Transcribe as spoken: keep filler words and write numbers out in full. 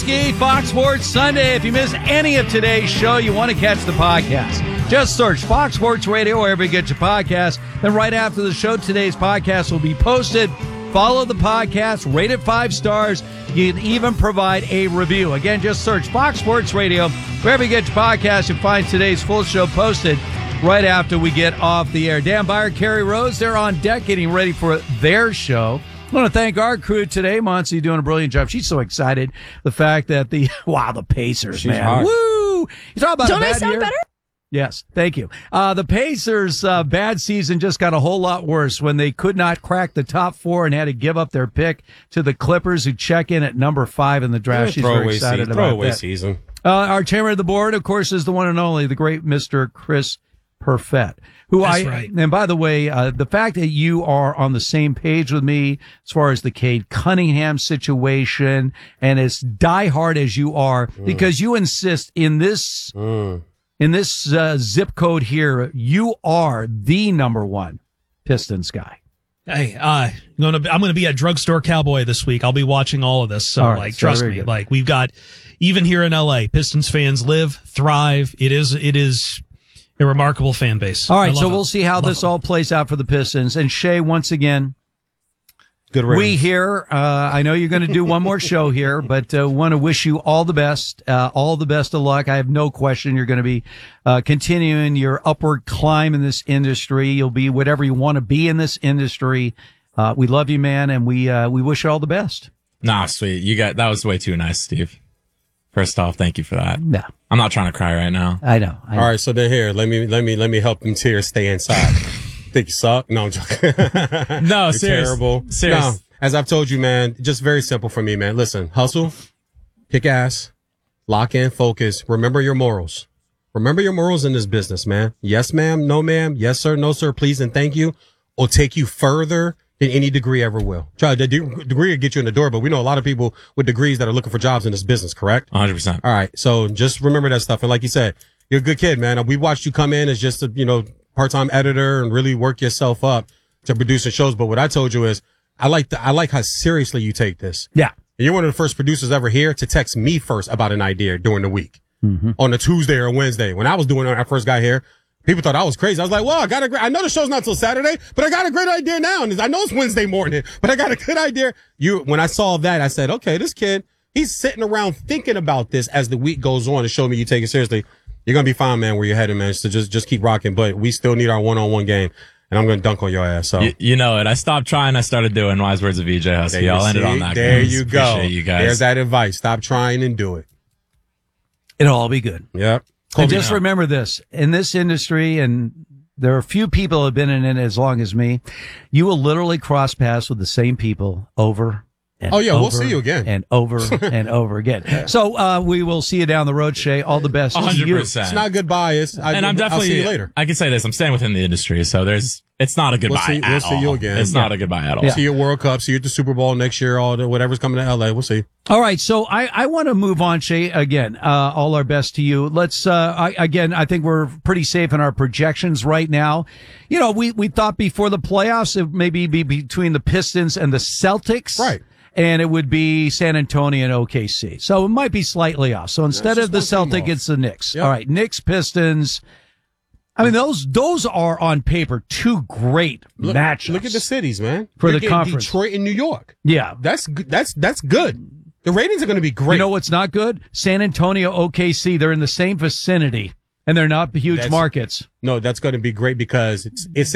Derbski, Fox Sports Sunday. If you miss any of today's show, you want to catch the podcast. Just search Fox Sports Radio wherever you get your podcast. Then right after the show, today's podcast will be posted. Follow the podcast, rate it five stars. You can even provide a review. Again, just search Fox Sports Radio wherever you get your podcast. You'll find today's full show posted right after we get off the air. Dan Byer, Kerry Rose, they're on deck getting ready for their show. I want to thank our crew today. Monty doing a brilliant job. She's so excited. The fact that the, wow, the Pacers, She's man. hot. Woo! You talk about Don't a bad I sound year? better? Yes, thank you. Uh, the Pacers' uh, bad season just got a whole lot worse when they could not crack the top four and had to give up their pick to the Clippers, who check in at number five in the draft. She's very excited season. about Throwaway that. season. Uh, our chairman of the board, of course, is the one and only, the great Mister Chris Perfett, who That's I, right. and by the way, uh, the fact that you are on the same page with me as far as the Cade Cunningham situation, and as diehard as you are, mm. because you insist in this, mm. in this uh, zip code here, you are the number one Pistons guy. Hey, uh, gonna be, I'm going to be a drugstore cowboy this week. I'll be watching all of this. So, All right, like, so trust very me. good. Like, we've got, even here in L A, Pistons fans live, thrive. It is, it is a remarkable fan base. All I right, love so it. we'll see how Love this it. all plays out for the Pistons. And Shea, once again, Good we ratings. here, uh, I know you're going to do one more show here, but uh, want to wish you all the best, uh, all the best of luck. I have no question you're going to be uh, continuing your upward climb in this industry. You'll be whatever you want to be in this industry. Uh, we love you, man, and we uh, we wish you all the best. Nah, sweet. You got that was way too nice, Steve. First off, thank you for that. No, I'm not trying to cry right now. I know. I know. All right, so then here, let me let me let me help them tears stay inside. Think you suck? No, I'm joking. No, You're serious. terrible. Serious. No, as I've told you, man, just very simple for me, man. Listen, hustle, kick ass, lock in, focus. Remember your morals. Remember your morals in this business, man. Yes, ma'am. No, ma'am. Yes, sir. No, sir. Please and thank you. Will take you further than any degree ever will. Try the de- degree will get you in the door, but we know a lot of people with degrees that are looking for jobs in this business, correct? one hundred percent. All right. So just remember that stuff. And like you said, you're a good kid, man. We watched you come in as just a, you know, part-time editor and really work yourself up to producing shows. But what I told you is I like the, I like how seriously you take this. Yeah. And you're one of the first producers ever here to text me first about an idea during the week mm-hmm. on a Tuesday or Wednesday. When I was doing it when I first got here, people thought I was crazy. I was like, well, I got a great, I know the show's not till Saturday, but I got a great idea now. And I know it's Wednesday morning, but I got a good idea. You, when I saw that, I said, okay, this kid, he's sitting around thinking about this as the week goes on to show me you take it seriously. You're going to be fine, man, where you're headed, man. So just, just keep rocking. But we still need our one-on-one game. And I'm going to dunk on your ass. So You, you know it. I stopped trying. I started doing wise words of V J Husky. There you I'll end it see. on that. There guys. you go. Appreciate you guys. There's that advice. Stop trying and do it. It'll all be good. Yep. And just remember this, in this industry, and there are a few people who have been in it as long as me, you will literally cross paths with the same people over and Oh, yeah, over we'll see you again. and over and over again. So uh, we will see you down the road, Shay. All the best. one to hundred you. percent. It's not goodbye. It's, I, And I'm definitely, I'll see you later. I can say this. I'm staying within the industry. So there's, it's not a goodbye We'll see- at we'll see all. you again. It's Yeah. not a goodbye at all. Yeah. See you at World Cup. See you at the Super Bowl next year. All the, whatever's coming to L A. We'll see. All right, so I, I want to move on, Shay. Again, uh, all our best to you. Let's, uh, I, again, I think we're pretty safe in our projections right now. You know, we, we thought before the playoffs it maybe be between the Pistons and the Celtics. Right. And it would be San Antonio and O K C. So it might be slightly off. So instead That's of the just one team Celtic, off. it's the Knicks. Yep. All right, Knicks, Pistons. I mean, those, those are on paper two great Look, matchups. look at the cities, man. For You're the getting conference. Detroit and New York. Yeah. That's good. That's, that's good. The ratings are going to be great. You know what's not good? San Antonio, O K C. They're in the same vicinity, and they're not huge That's- markets. No, that's going to be great because it's, it's